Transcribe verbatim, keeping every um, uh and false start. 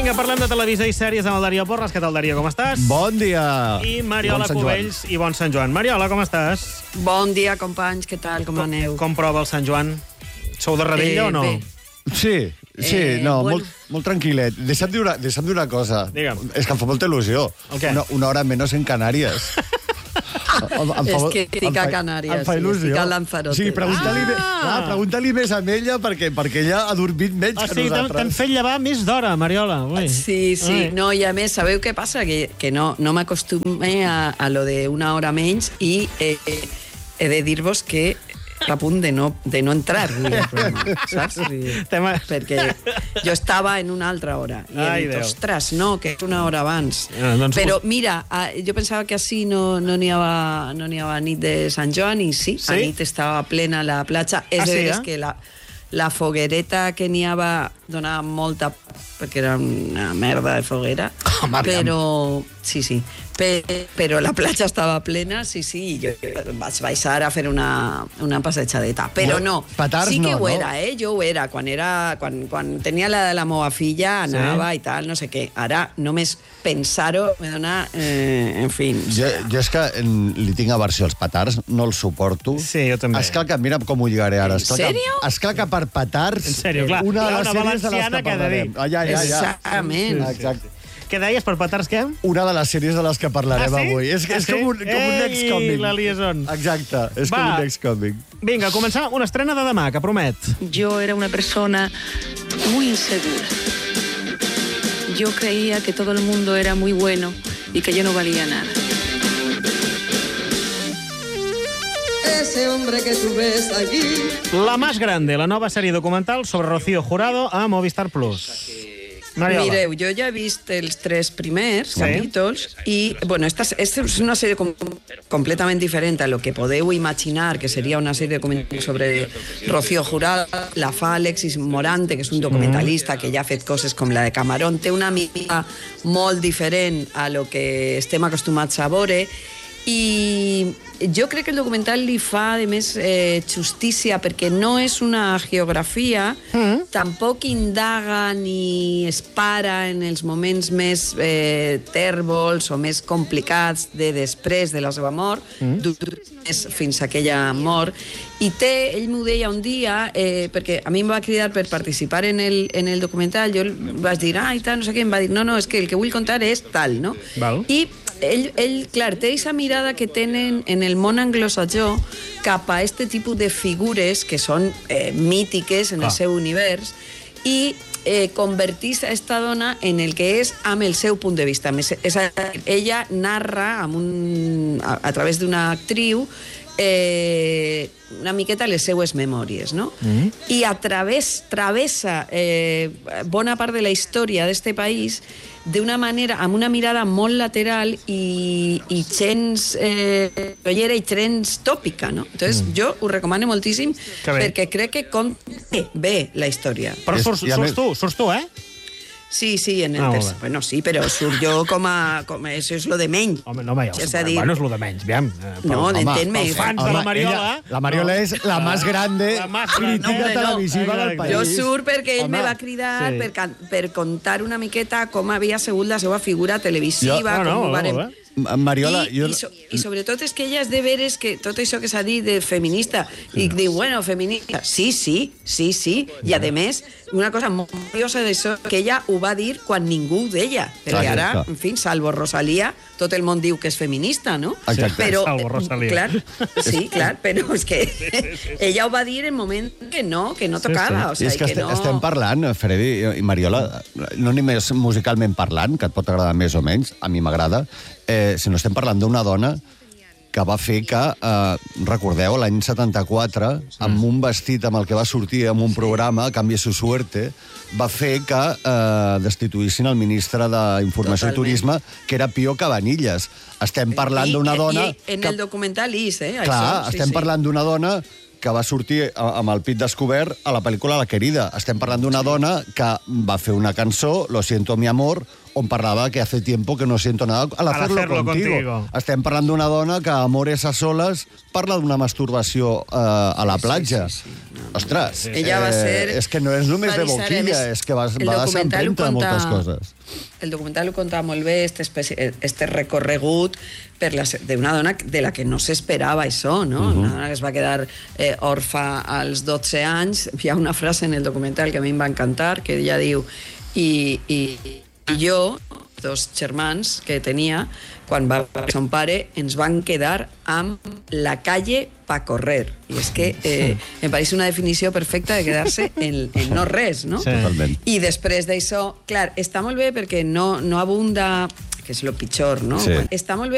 Vinga, parlem de televisió i sèries amb el Darío Porras. Què tal, Darío, com estàs? Bon dia. I Mariola bon Cubells i bon Sant Joan. Mariola, com estàs? Bon dia, companys, què tal, com aneu? Com prova el Sant Joan? Sou de Redella Eh, o no? bé. Sí, sí, Eh, no, bueno. molt, molt tranquil·let. Deixa'm dir una, deixa'm dir una cosa. Digue'm. És que em fa molta il·lusió. El què? Una, una hora menys en Canàries. Em, em És fa- que estic em a fa- Canàries, em fa sí, il·lusió. estic a Lanzarote. Sí, pregunta-li Ah! ah! clar, pregunta-li més a ella perquè, perquè ella ha dormit menys Ah, que sí, t'han t'han nosaltres. fet llevar més d'hora, Mariola. Ui. Sí, sí, Ai. no, i a més, sabeu què passa? Que, que no, no m'acostumé a, a lo de una hora menys i eh, eh, he de dir-vos que a punt de no, de no entrar avui al programa, saps? Sí, Tema- perquè jo estava en una altra hora i he Ai, dit, Déu. ostres, no, que és una hora abans. Ah, doncs- Però mira, ah, jo pensava que així no no n'hi havia, no n'hi havia nit de Sant Joan i sí, Sí? a nit estava plena la platja. És Ah, de sí, veres eh? que la, la foguereta que n'hi havia donava molta perquè era una merda de foguera. Home, aviam. però sí, sí. Pe, però la platja estava plena, sí, sí, i jo vaig baixar a fer una, una passejadeta. Però no, Petards sí que no, ho no? era, eh? Jo ho era. Quan, era, quan, quan tenia la, la meva filla, anava Sí? i tal, no sé què. Ara, només pensar-ho me dona... Eh, en fi... Jo, jo és que en, li tinc aversió als petards, no els suporto. Sí, jo també. Esclar que, mira com ho lligaré ara. En Esclar que, sèrio? esclar que per petards... En sèrio, clar. Una de Hi ha les una sèries de les valenciana que que ha de dir. parlarem. Ah, ja, ja, ja. Exactament. Exacte. Què deies, per petards què? Una de les sèries de les que parlarem Ah, sí? avui. És, Ah, és sí? com un, com un Ei, next coming. la liaison. Exacte, és Va. com un next coming. Vinga, començar una estrena de demà, que promet. Yo era una persona muy insegura. Yo creía que todo el mundo era muy bueno y que yo no valía nada. Ese hombre que tú ves allí. La Más Grande, la nova sèrie documental sobre Rocío Jurado a Movistar Plus. Mariola. Mireu, jo ja he vist els tres primers Sí. capítols i, bueno, esta, esta és una sèrie com, completament diferent a lo que podeu imaginar que seria una sèrie documental sobre Rocío Jurado. La fa Alexis Morante, que és un documentalista que ja ha fet coses com la de Camarón. Té una mica molt diferent a lo que estem acostumats a veure i jo crec que el documental li fa, de més, eh, justícia perquè no és una geografia, mm. tampoc indaga ni es para en els moments més eh, tèrbols o més complicats de després de la seva mort, mm. més fins a aquella mort, i té, ell m'ho deia un dia, eh, perquè a mi em va cridar per participar en el, en el documental, jo vaig dir, ah, i tal, no sé què, em va dir, no, no, és que el que vull contar és tal, no? Val. I ell, ell, clar, té aquesta mirada que tenen en el món anglosaxó cap a aquest tipus de figures que són eh, mítiques en Clar. el seu univers i eh, convertís a esta dona en el que és amb el seu punt de vista. Més, és a dir, ella narra amb un, a, a través d'una actriu eh, una miqueta les seues memòries, no? Mm. I a través, travessa eh, bona part de la història d'este país d'una manera, amb una mirada molt lateral i, i gens eh, rollera i gens tòpica, no? Entonces, mm. jo ho recomano moltíssim Que bé. perquè crec que conta bé, bé la història. Però És- surts, i a surts més- tu, surts tu, eh? Sí, sí, en el Ah, molt tercer... bé. Bueno, sí, però surt jo com a... Com a això és lo de menys. Home, no, home, ja, És a dir- bueno, és lo de menys, aviam. Eh, però- No, Home, entén-me. pels fans de la Mariola... ella- la Mariola és la més grande La más grande. crítica No, no. televisiva del Exacte. país. Jo surt perquè ell Home, me va cridar sí. per, can- per contar una miqueta com havia sigut la seva figura televisiva, Jo- no, no, com ho molt vàrem... bé. Mariola, I, jo... i, so, I sobretot és que ella és de veres que tot això que s'ha dit de feminista, i diu, bueno, feminista, sí, sí, sí, sí, i a més, una cosa molt curiosa d'això, que ella ho va dir quan ningú ho deia, perquè Clar, ara, clar. en fi, salvo Rosalía, tot el món diu que és feminista, no? Exacte. Però, Salvo Rosalía. clar, sí, clar, però és que ella ho va dir en moment que no, que no tocava, o I sigui, és que, que este, no... estem parlant, Freddy i Mariola, no només musicalment parlant, que et pot agradar més o menys, a mi m'agrada, eh, sinó estem parlant d'una dona que va fer que, eh, recordeu, l'any setanta-quatre, amb un vestit amb el que va sortir en un programa, Cambie su suerte, va fer que eh, destituïssin el ministre d'Informació i Totalment. Turisme, que era Pío Cabanillas. Estem parlant I- d'una i- dona... I en que... el documental és, eh? Clar, això, sí, estem sí. parlant d'una dona que va sortir a- amb el pit descobert a la pel·lícula La Querida. Estem parlant d'una dona que va fer una cançó, Lo siento mi amor, on parlava que hace tiempo que no siento nada al hacerlo, hacerlo contigo. contigo. Estem parlant d'una dona que a Amores a soles parla d'una masturbació eh, a la platja. Sí, sí, sí. No, no. Ostres, Sí, sí. Ella va ser- és que no és només va de deixar, boquilla, a més, és que va, el va documental ho s'empremta de moltes conta- coses. El documental ho contava molt bé, este, especi- este recorregut per la, d'una dona de la que no s'esperava això, no? Uh-huh. Una dona que es va quedar eh, orfa als dotze anys. Hi ha una frase en el documental que a mi em va encantar, que ella diu i, i, i jo, dos germans que tenia, quan va a son pare, ens van quedar amb la calle pa correr. I és que eh, em pareix una definició perfecta de quedar-se en, en no res, no? Sí. Totalment. I després d'això, clar, està molt bé perquè no, no abunda, que és lo pitjor, no? Sí. Està molt bé